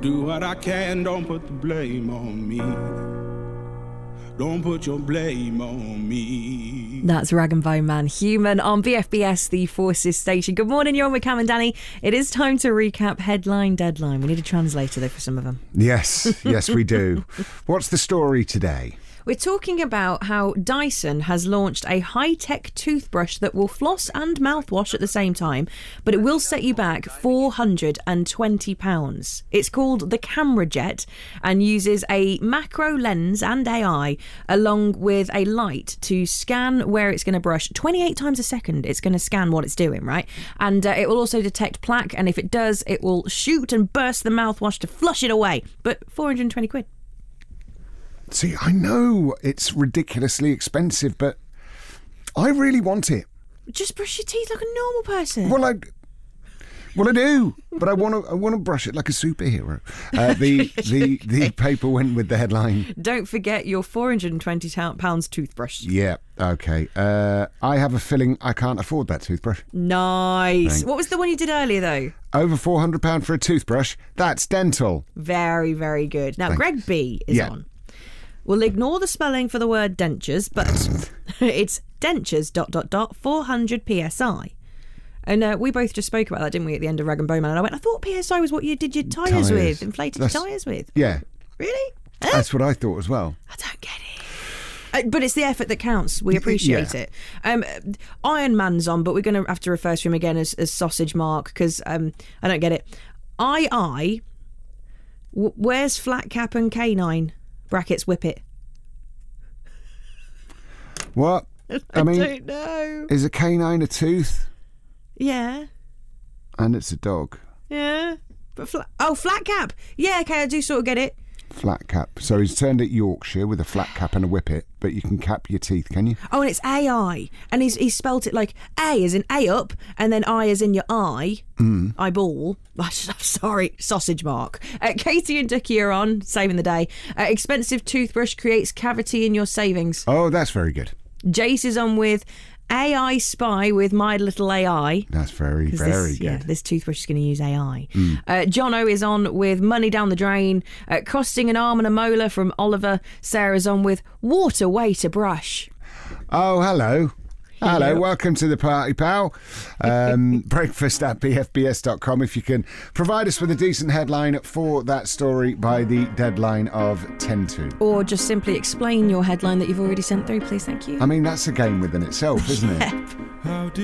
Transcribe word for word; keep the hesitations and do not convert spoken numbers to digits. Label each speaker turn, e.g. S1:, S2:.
S1: do what I can, don't put the blame on me. Don't put your blame on me.
S2: That's Rag and Bone Man, Human, on B F B S, the Forces station. Good morning, you're on with Cam and Danny. It is time to recap Headline Deadline. We need a translator, though, for some of them.
S3: Yes, yes, we do. What's the story today?
S2: We're talking about how Dyson has launched a high-tech toothbrush that will floss and mouthwash at the same time, but it will set you back four hundred twenty pounds. It's called the Camera Jet and uses a macro lens and A I along with a light to scan where it's going to brush. twenty-eight times a second it's going to scan what it's doing, right? And uh, it will also detect plaque, and if it does, it will shoot and burst the mouthwash to flush it away. But four hundred twenty quid.
S3: See, I know it's ridiculously expensive, but I really want it.
S2: Just brush your teeth like a normal person.
S3: Well, I, well, I do, but I want to. I want to brush it like a superhero. Uh, the the the paper went with the headline.
S2: Don't forget your four hundred and twenty pounds toothbrush.
S3: Yeah. Okay. Uh, I have a feeling I can't afford that toothbrush.
S2: Nice.
S3: Thanks.
S2: What was the one you did earlier, though?
S3: Over four hundred pound for a toothbrush. That's dental.
S2: Very, very good. Now,
S3: Thanks.
S2: Greg B is
S3: Yeah.
S2: on. We'll ignore the spelling for the word dentures, but it's dentures dot dot dot four hundred P S I. And uh, we both just spoke about that, didn't we, at the end of Rag and Bone Man? And I went, I thought P S I was what you did your tyres
S3: Tyres.
S2: with, inflated
S3: That's-
S2: tyres with.
S3: Yeah.
S2: Really? Huh?
S3: That's what I thought as well.
S2: I don't get it. Uh, but it's the effort that counts. We appreciate
S3: Yeah.
S2: it. Um, Iron Man's on, but we're going to have to refer to him again as, as Sausage Mark because um, I don't get it. I, I, w- where's Flat Cap and Canine? Brackets, whip it.
S3: What?
S2: I,
S3: I mean,
S2: don't know.
S3: is a canine a tooth?
S2: Yeah,
S3: And it's a dog.
S2: yeah. But fla- oh, Flat Cap. Yeah, okay, I do sort of get it.
S3: Flat cap. So he's turned it Yorkshire with a flat cap and a whippet, but you can cap your teeth, can you?
S2: Oh, and it's A I. And he's he's spelt it like A as in A up, and then I as in your eye. Mm. Eyeball. I'm sorry, Sausage Mark. Uh, Katie and Ducky are on, saving the day. Uh, expensive toothbrush creates cavity in your savings.
S3: Oh, that's very good.
S2: Jace is on with A I spy with My Little A I.
S3: That's very,
S2: 'Cause
S3: very
S2: this,
S3: good.
S2: Yeah, this toothbrush is going to use A I. Mm. Uh, Jono is on with Money Down the Drain. Uh, costing an arm and a molar from Oliver. Sarah's on with Water Way to Brush.
S3: Oh, hello. Hello,
S2: Hello.
S3: welcome to the party, pal. Um, breakfast at b f b s dot com. If you can provide us with a decent headline for that story by the deadline of ten to.
S2: Or just simply explain your headline that you've already sent through, please. Thank you.
S3: I mean, that's a game within itself, isn't it?
S2: Yeah.
S1: How did